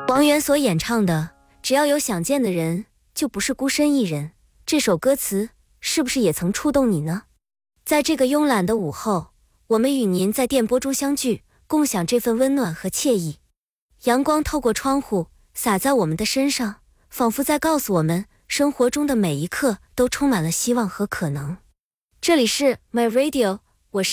王源所演唱的只要有想见的人，就不是孤身一人，这首歌词是不是也曾触动你呢？在这个慵懒的午后，我们与您在电波中相聚，共享这份温暖和惬意。阳光透过窗户洒在我们的身上，仿佛在告诉我们，生活中的每一刻都充满了希望和可能。这里是 My Radio